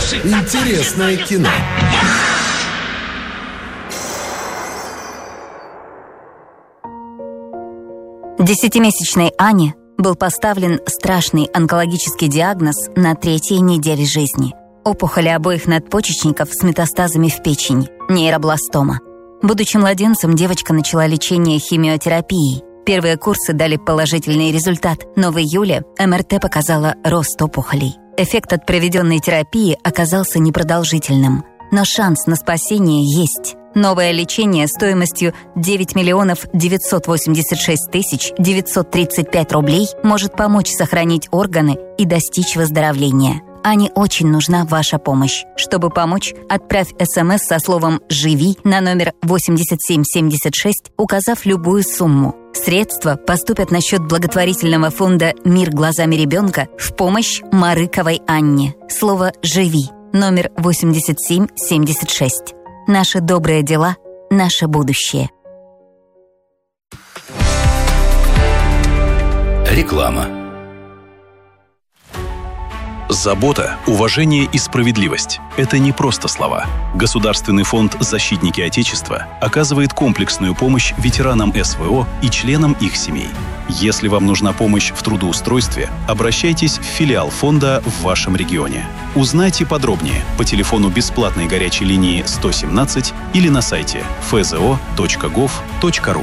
Интересное кино. Десятимесячной Ане был поставлен страшный онкологический диагноз на 3-й неделе жизни. Опухоли обоих надпочечников с метастазами в печень, нейробластома. Будучи младенцем, девочка начала лечение химиотерапией. Первые курсы дали положительный результат, но в июле МРТ показала рост опухолей. Эффект от проведенной терапии оказался непродолжительным. Но шанс на спасение есть. Новое лечение стоимостью 9 986 935 рублей может помочь сохранить органы и достичь выздоровления. Ане очень нужна ваша помощь. Чтобы помочь, отправь СМС со словом «Живи» на номер 8776, указав любую сумму. Средства поступят на счет благотворительного фонда «Мир глазами ребенка» в помощь Марыковой Анне. Слово «Живи» номер 8776. Наши добрые дела – наше будущее. Реклама. Забота, уважение и справедливость – это не просто слова. Государственный фонд «Защитники Отечества» оказывает комплексную помощь ветеранам СВО и членам их семей. Если вам нужна помощь в трудоустройстве, обращайтесь в филиал фонда в вашем регионе. Узнайте подробнее по телефону бесплатной горячей линии 117 или на сайте fzo.gov.ru.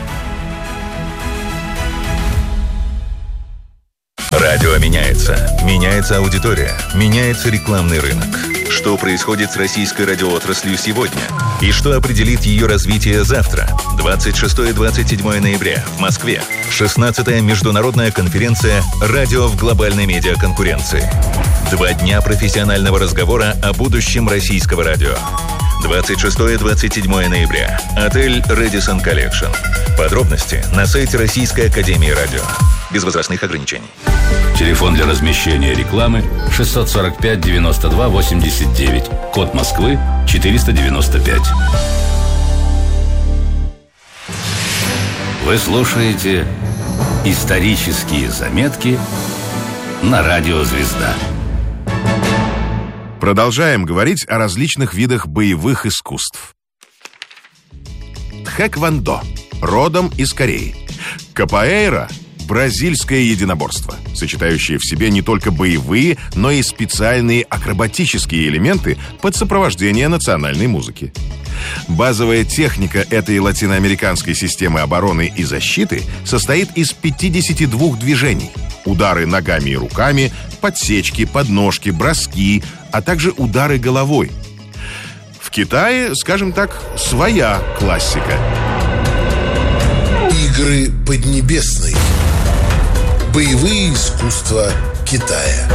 Радио меняется. Меняется аудитория. Меняется рекламный рынок. Что происходит с российской радиоотраслью сегодня? И что определит ее развитие завтра? 26-27 ноября в Москве. 16-я международная конференция «Радио в глобальной медиаконкуренции». 2 дня профессионального разговора о будущем российского радио. 26-27 ноября. Отель Radisson Collection. Подробности на сайте Российской академии радио. Без возрастных ограничений. Телефон для размещения рекламы 645-92-89. Код Москвы 495. Вы слушаете «Исторические заметки» на радио «Звезда». Продолжаем говорить о различных видах боевых искусств. Тхэквондо, родом из Кореи. Капоэйра – бразильское единоборство, сочетающее в себе не только боевые, но и специальные акробатические элементы под сопровождение национальной музыки. Базовая техника этой латиноамериканской системы обороны и защиты состоит из 52 движений. Удары ногами и руками, подсечки, подножки, броски, а также удары головой. В Китае, скажем так, своя классика. Игры Поднебесной. Боевые искусства Китая.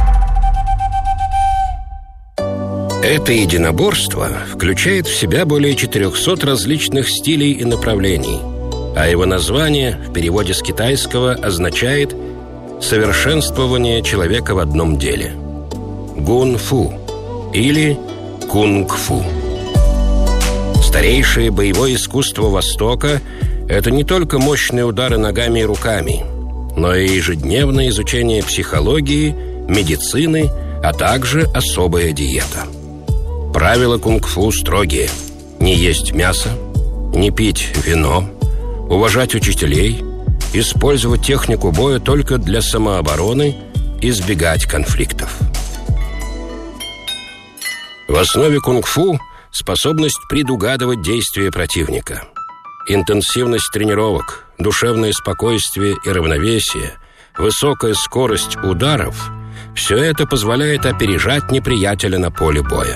Это единоборство включает в себя более 400 различных стилей и направлений, а его название в переводе с китайского означает «совершенствование человека в одном деле» – гун-фу или кунг-фу. Старейшее боевое искусство Востока – это не только мощные удары ногами и руками, но и ежедневное изучение психологии, медицины, а также особая диета. Правила кунг-фу строгие: не есть мясо, не пить вино, уважать учителей, использовать технику боя только для самообороны, избегать конфликтов. В основе кунг-фу способность предугадывать действия противника. Интенсивность тренировок, душевное спокойствие и равновесие, высокая скорость ударов – все это позволяет опережать неприятеля на поле боя.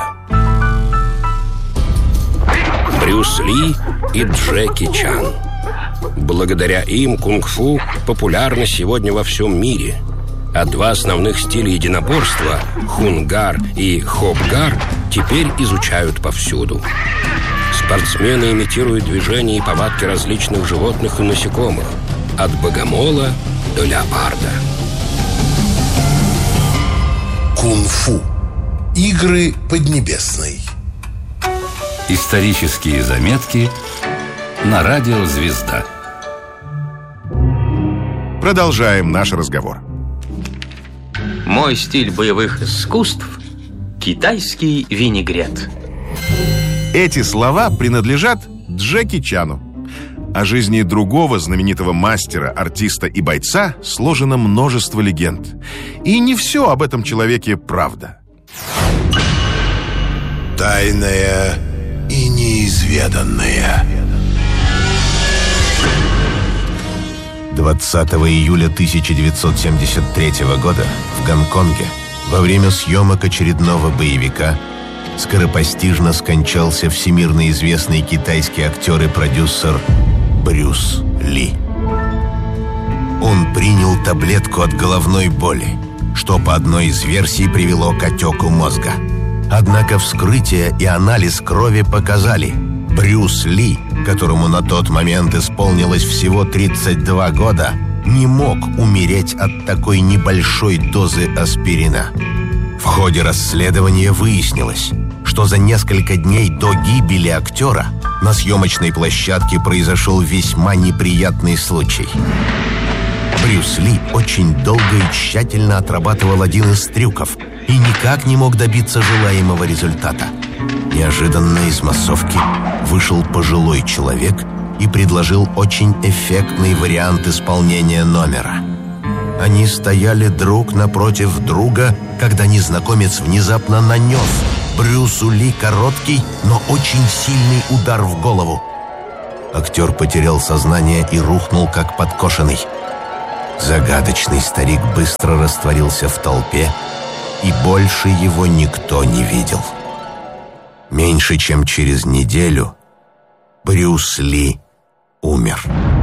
Брюс Ли и Джеки Чан. Благодаря им кунг-фу популярно сегодня во всем мире, а 2 основных стиля единоборства – хунгар и хопгар – теперь изучают повсюду. Спортсмены имитируют движения и повадки различных животных и насекомых, от богомола до леопарда. Кунг-фу. Игры Поднебесной. Исторические заметки на радио «Звезда». Продолжаем наш разговор. Мой стиль боевых искусств – Китайский винегрет. Эти слова принадлежат Джеки Чану. О жизни другого знаменитого мастера, артиста и бойца сложено множество легенд. И не все об этом человеке правда. Тайное и неизведанное. 20 июля 1973 года в Гонконге во время съемок очередного боевика скоропостижно скончался всемирно известный китайский актер и продюсер Брюс Ли. Он принял таблетку от головной боли, что по одной из версий привело к отеку мозга. Однако вскрытие и анализ крови показали, Брюс Ли, которому на тот момент исполнилось всего 32 года, не мог умереть от такой небольшой дозы аспирина. В ходе расследования выяснилось, что за несколько дней до гибели актера на съемочной площадке произошел весьма неприятный случай. Брюс Ли очень долго и тщательно отрабатывал один из трюков и никак не мог добиться желаемого результата. Неожиданно из массовки вышел пожилой человек и предложил очень эффектный вариант исполнения номера. Они стояли друг напротив друга, когда незнакомец внезапно нанес Брюсу Ли короткий, но очень сильный удар в голову. Актер потерял сознание и рухнул, как подкошенный. Загадочный старик быстро растворился в толпе, и больше его никто не видел. Меньше чем через неделю Брюс Ли умер.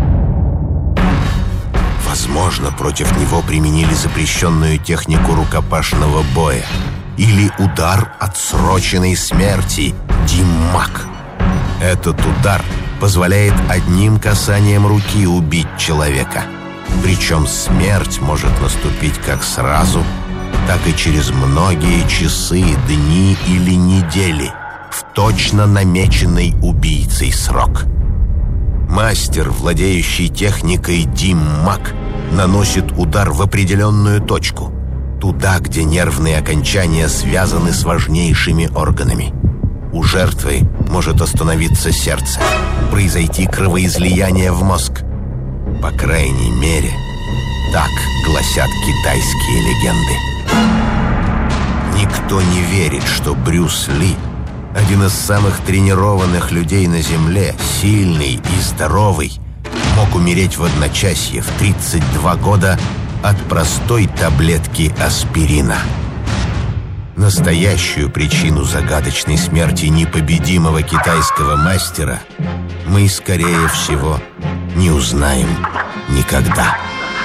Возможно, против него применили запрещенную технику рукопашного боя или удар отсроченной смерти – Диммак. Этот удар позволяет одним касанием руки убить человека. Причем смерть может наступить как сразу, так и через многие часы, дни или недели в точно намеченный убийцей срок. Мастер, владеющий техникой Диммак, наносит удар в определенную точку, туда, где нервные окончания связаны с важнейшими органами. У жертвы может остановиться сердце, произойти кровоизлияние в мозг. По крайней мере, так гласят китайские легенды. Никто не верит, что Брюс Ли, один из самых тренированных людей на Земле, сильный и здоровый, мог умереть в одночасье в 32 года от простой таблетки аспирина. Настоящую причину загадочной смерти непобедимого китайского мастера мы, скорее всего, не узнаем никогда.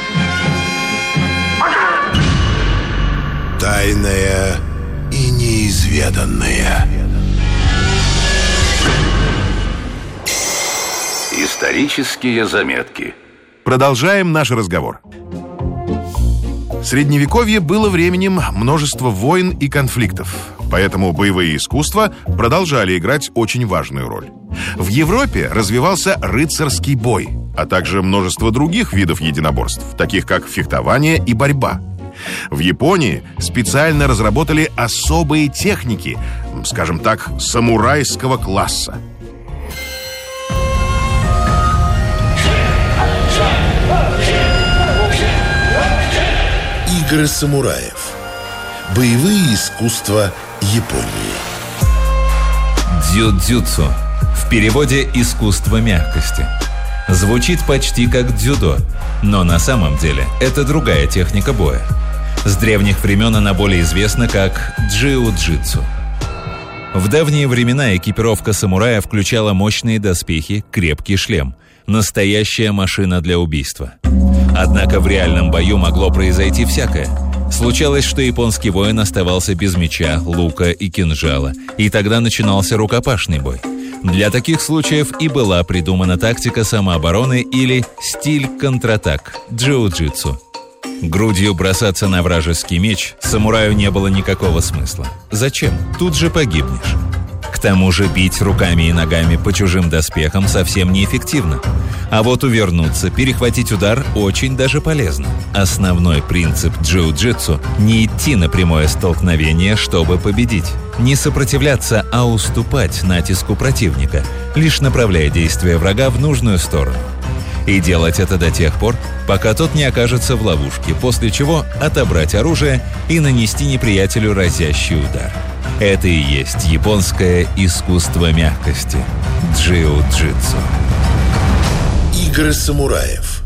Тайное и неизведанное. Исторические заметки. Продолжаем наш разговор. Средневековье было временем множества войн и конфликтов, поэтому боевые искусства продолжали играть очень важную роль. В Европе развивался рыцарский бой, а также множество других видов единоборств, таких как фехтование и борьба. В Японии специально разработали особые техники, скажем так, самурайского класса. Игры самураев. Боевые искусства Японии. Дзюдзюцу. В переводе «искусство мягкости». Звучит почти как дзюдо, но на самом деле это другая техника боя. С древних времен она более известна как джиу-джитсу. В давние времена экипировка самурая включала мощные доспехи, крепкий шлем. Настоящая машина для убийства. Однако в реальном бою могло произойти всякое. Случалось, что японский воин оставался без меча, лука и кинжала, и тогда начинался рукопашный бой. Для таких случаев и была придумана тактика самообороны или стиль контратак – джиу-джитсу. Грудью бросаться на вражеский меч самураю не было никакого смысла. Зачем? Тут же погибнешь. К К тому же бить руками и ногами по чужим доспехам совсем неэффективно. А вот увернуться, перехватить удар очень даже полезно. Основной принцип джиу-джитсу – не идти на прямое столкновение, чтобы победить. Не сопротивляться, а уступать натиску противника, лишь направляя действия врага в нужную сторону. И делать это до тех пор, пока тот не окажется в ловушке, после чего отобрать оружие и нанести неприятелю разящий удар. Это и есть японское искусство мягкости – джиу-джитсу. Игры самураев.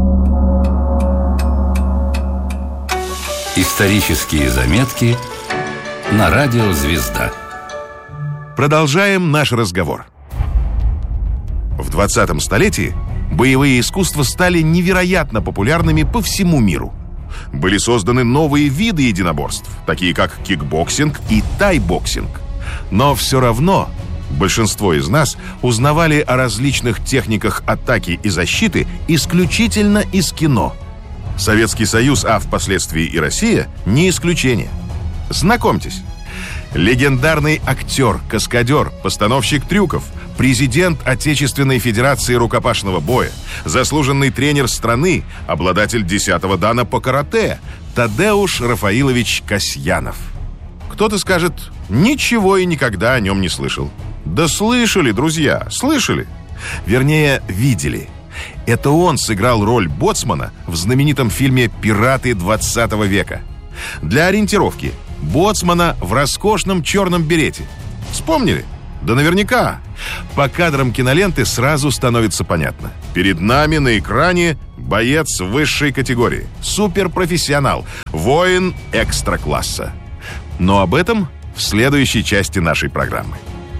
Исторические заметки на радио «Звезда». Продолжаем наш разговор. В 20-м столетии боевые искусства стали невероятно популярными по всему миру. Были созданы новые виды единоборств, такие как кикбоксинг и тайбоксинг. Но все равно большинство из нас узнавали о различных техниках атаки и защиты исключительно из кино. Советский Союз, а впоследствии и Россия, не исключение. Знакомьтесь. Легендарный актер, каскадер, постановщик трюков, президент Отечественной Федерации рукопашного боя, заслуженный тренер страны, обладатель 10-го дана по карате Тадеуш Рафаилович Касьянов. Кто-то скажет, ничего и никогда о нем не слышал. Да слышали, друзья, слышали. Вернее, видели. Это он сыграл роль боцмана в знаменитом фильме «Пираты 20 века». Для ориентировки, боцмана в роскошном черном берете. Вспомнили? Да наверняка. По кадрам киноленты сразу становится понятно. Перед нами на экране боец высшей категории, суперпрофессионал, воин экстра-класса. Но об этом в следующей части нашей программы.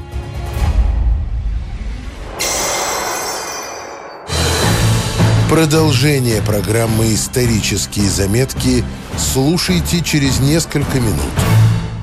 Продолжение программы «Исторические заметки» слушайте через несколько минут.